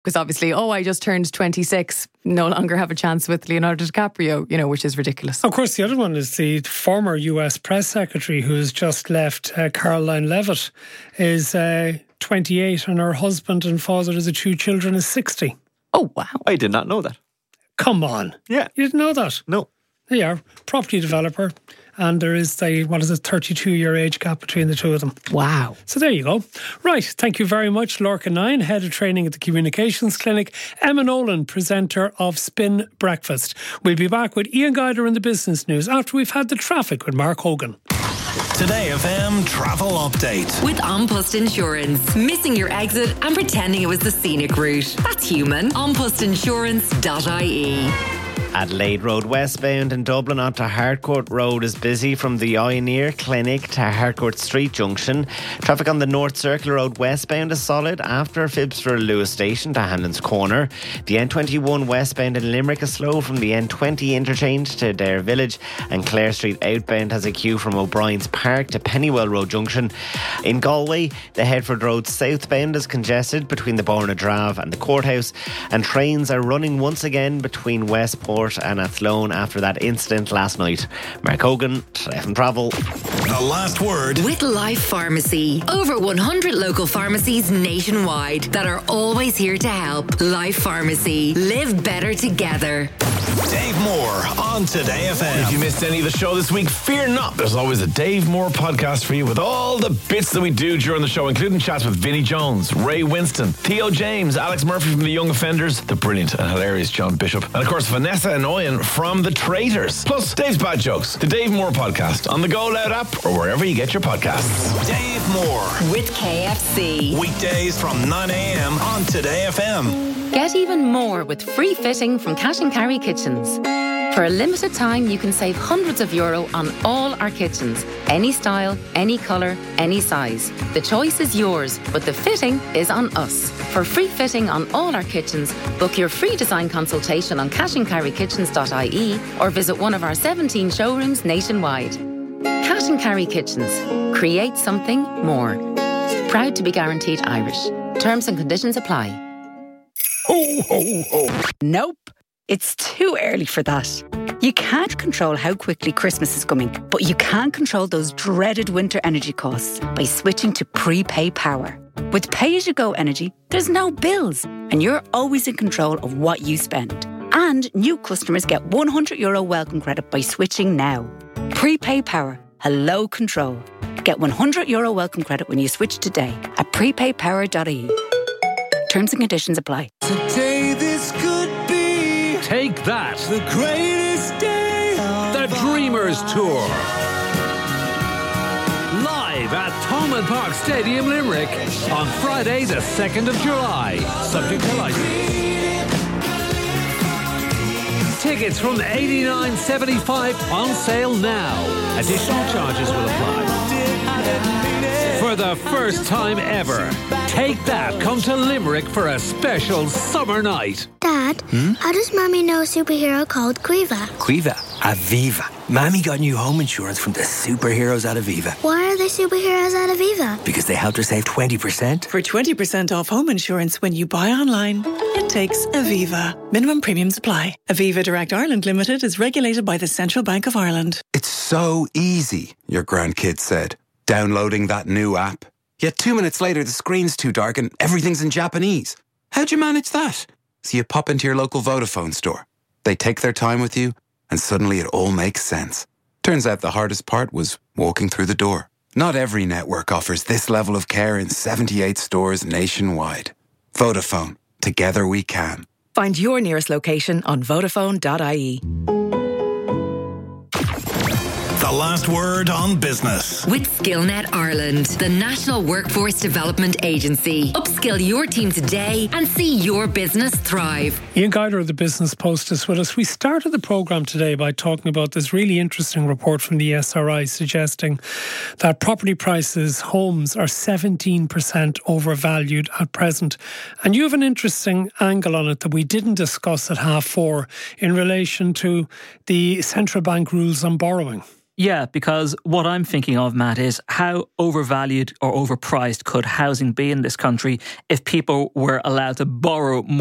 Because obviously, I just turned 26, no longer have a chance with Leonardo DiCaprio, which is ridiculous. Of course, the other one is the former US press secretary who has just left, Caroline Levitt, is 28 and her husband and father of the 2 children is 60. Oh, wow. I did not know that. Come on. Yeah. You didn't know that? No. There you are, property developer. And there is 32-year age gap between the two of them. Wow. So there you go. Right, thank you very much, Lorca Nine, Head of Training at the Communications Clinic. Emma Nolan, presenter of Spin Breakfast. We'll be back with Ian Guider in the business news after we've had the traffic with Mark Hogan. Today FM travel update. With An Post Insurance. Missing your exit and pretending it was the scenic route. That's human. Anpostinsurance.ie. Adelaide Road westbound in Dublin onto Harcourt Road is busy from the Ioneer Clinic to Harcourt Street Junction. Traffic on the North Circular Road westbound is solid after Phibsborough Lewis Station to Hanlon's Corner. The N21 westbound in Limerick is slow from the N20 interchange to Dare Village, and Clare Street outbound has a queue from O'Brien's Park to Pennywell Road Junction. In Galway, the Headford Road southbound is congested between the Bornadrav and the Courthouse, and trains are running once again between Westport and Athlone after that incident last night. Mark Hogan, FM Travel. The last word with Life Pharmacy. Over 100 local pharmacies nationwide that are always here to help. Life Pharmacy. Live better together. Dave Moore on Today FM. If you missed any of the show this week, fear not. There's always a Dave Moore podcast for you with all the bits that we do during the show, including chats with Vinnie Jones, Ray Winston, Theo James, Alex Murphy from The Young Offenders, the brilliant and hilarious John Bishop, and of course Vanessa and Oyen from The Traitors. Plus Dave's Bad Jokes, the Dave Moore podcast on the Go Loud app or wherever you get your podcasts. Dave Moore with KFC. Weekdays from 9 a.m. on Today FM. Get even more with free fitting from Cash & Carry Kitchens. For a limited time, you can save hundreds of euro on all our kitchens. Any style, any colour, any size. The choice is yours, but the fitting is on us. For free fitting on all our kitchens, book your free design consultation on cashandcarrykitchens.ie or visit one of our 17 showrooms nationwide. Cash & Carry Kitchens. Create something more. Proud to be guaranteed Irish. Terms and conditions apply. Ho, ho, ho. Nope. It's too early for that. You can't control how quickly Christmas is coming, but you can control those dreaded winter energy costs by switching to prepay power. With pay-as-you-go energy, there's no bills, and you're always in control of what you spend. And new customers get €100 welcome credit by switching now. Prepay power. Hello control. Get €100 welcome credit when you switch today at prepaypower.ie. Terms and conditions apply. Today this could be Take That, the greatest day of the Dreamers Tour. Live at Thomond Park Stadium, Limerick on Friday the 2nd of July. Subject to license. Tickets from $89.75 on sale now. Additional charges will apply. For the first time ever, Take That come to Limerick for a special summer night. Dad, how does Mommy know a superhero called Quiva? Quiva? Aviva. Mammy got new home insurance from the superheroes at Aviva. Why are they superheroes at Aviva? Because they helped her save 20%. For 20% off home insurance when you buy online, it takes Aviva. Minimum premiums apply. Aviva Direct Ireland Limited is regulated by the Central Bank of Ireland. It's so easy, your grandkids said, downloading that new app. Yet 2 minutes later, the screen's too dark and everything's in Japanese. How'd you manage that? So you pop into your local Vodafone store. They take their time with you, and suddenly it all makes sense. Turns out the hardest part was walking through the door. Not every network offers this level of care in 78 stores nationwide. Vodafone. Together we can. Find your nearest location on Vodafone.ie. The last word on business. With Skillnet Ireland, the National Workforce Development Agency. Upskill your team today and see your business thrive. Ian Guider of the Business Post is with us. We started the programme today by talking about this really interesting report from the SRI suggesting that property prices, homes, are 17% overvalued at present. And you have an interesting angle on it that we didn't discuss at 4:30 in relation to the central bank rules on borrowing. Yeah, because what I'm thinking of, Matt, is how overvalued or overpriced could housing be in this country if people were allowed to borrow more